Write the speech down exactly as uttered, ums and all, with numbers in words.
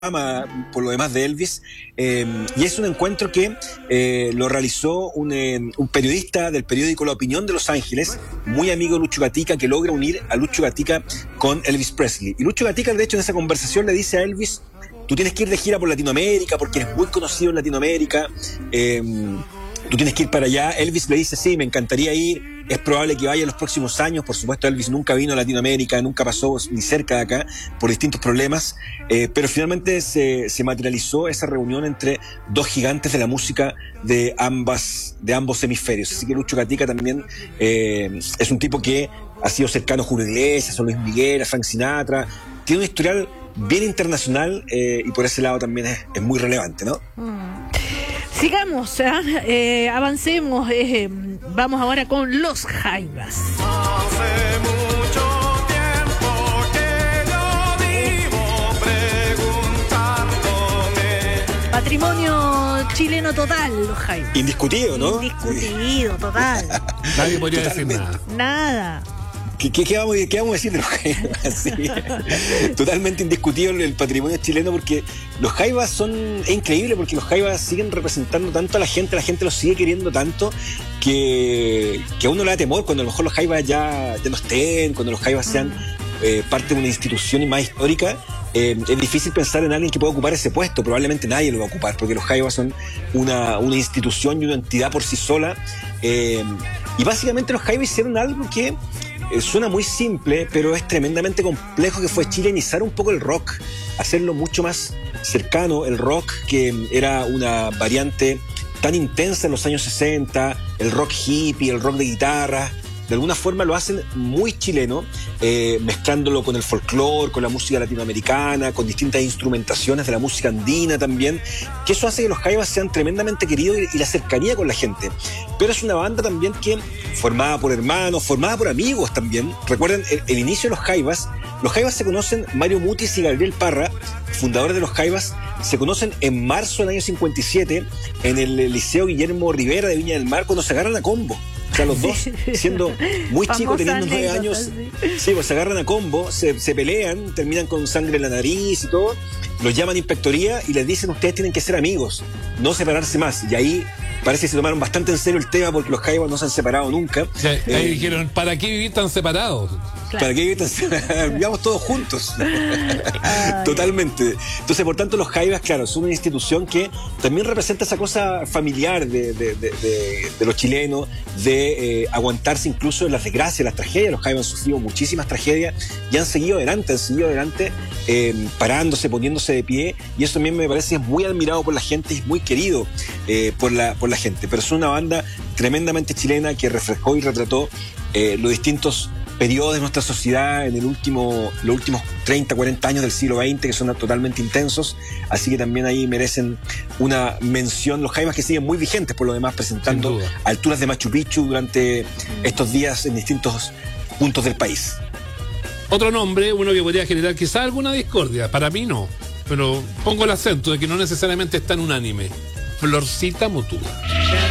por lo demás de Elvis, eh, y es un encuentro que eh, lo realizó un, eh, un periodista del periódico La Opinión de Los Ángeles, muy amigo de Lucho Gatica, que logra unir a Lucho Gatica con Elvis Presley. Y Lucho Gatica, de hecho, en esa conversación le dice a Elvis: tú tienes que ir de gira por Latinoamérica porque eres muy conocido en Latinoamérica, eh, tú tienes que ir para allá. Elvis le dice: sí, me encantaría ir, es probable que vaya en los próximos años. Por supuesto, Elvis nunca vino a Latinoamérica, nunca pasó ni cerca de acá por distintos problemas, eh, pero finalmente se, se materializó esa reunión entre dos gigantes de la música de ambas, de ambos hemisferios. Así que Lucho Gatica también eh, es un tipo que ha sido cercano a Julio Iglesias, a Luis Miguel, a Frank Sinatra. Tiene un historial bien internacional, eh, y por ese lado también es, es muy relevante, ¿no? Mm. Sigamos, ¿eh? Eh, avancemos, eh, vamos ahora con los Jaivas. Hace mucho tiempo que yo vivo preguntándome. Patrimonio chileno total, los Jaivas. Indiscutido, ¿no? Indiscutido, total. Nadie podría decir nada. Nada. ¿Qué, qué, qué, vamos, ¿Qué vamos a decir de los Jaivas? Sí. Totalmente indiscutible el patrimonio chileno, porque los Jaivas son... Es increíble porque los Jaivas siguen representando tanto a la gente, la gente los sigue queriendo tanto, que, que a uno le da temor cuando a lo mejor los Jaivas ya, ya no estén, cuando los Jaivas sean eh, parte de una institución más histórica. Eh, es difícil pensar en alguien que pueda ocupar ese puesto. Probablemente nadie lo va a ocupar, porque los Jaivas son una, una institución y una entidad por sí sola. Eh, y básicamente los Jaivas hicieron algo que Eh, suena muy simple, pero es tremendamente complejo, que fue chilenizar un poco el rock, hacerlo mucho más cercano, el rock que era una variante tan intensa en los años sesenta, el rock hippie, el rock de guitarra. De alguna forma lo hacen muy chileno, eh, mezclándolo con el folclore, con la música latinoamericana, con distintas instrumentaciones de la música andina también, que eso hace que los Jaivas sean tremendamente queridos y, y la cercanía con la gente. Pero es una banda también que, formada por hermanos, formada por amigos también. Recuerden el, el inicio de los Jaivas. Los Jaivas se conocen, Mario Mutis y Gabriel Parra, fundadores de los Jaivas, se conocen en marzo del año cincuenta y siete en el Liceo Guillermo Rivera de Viña del Mar, cuando se agarran a combo. O sea, los dos, siendo muy chicos, teniendo nueve años, sí. sí, pues se agarran a combo, se, se pelean, terminan con sangre en la nariz y todo, los llaman a inspectoría y les dicen: ustedes tienen que ser amigos, no separarse más. Y ahí parece que se tomaron bastante en serio el tema, porque los Jaivas no se han separado nunca. Sí, ahí eh, dijeron: ¿para qué vivir tan separados? Claro. ¿Para qué vivir tan separados? Vivamos todos juntos. Totalmente. Entonces, por tanto, los Jaivas, claro, son una institución que también representa esa cosa familiar de, de, de, de, de los chilenos, de eh, aguantarse incluso en las desgracias, las tragedias. Los Jaivas han sufrido muchísimas tragedias y han seguido adelante, han seguido adelante, eh, parándose, poniéndose de pie, y eso también me parece es muy admirado por la gente y es muy querido eh, por, la, por la gente. Pero es una banda tremendamente chilena que reflejó y retrató eh, los distintos periodos de nuestra sociedad en el último, los últimos treinta, cuarenta años del siglo veinte, que son totalmente intensos. Así que también ahí merecen una mención los Jaivas, que siguen muy vigentes por lo demás, presentando alturas de Machu Picchu durante estos días en distintos puntos del país. Otro nombre, uno que podría generar quizá alguna discordia, para mí no, pero pongo el acento de que no necesariamente es tan unánime: Florcita Motúa.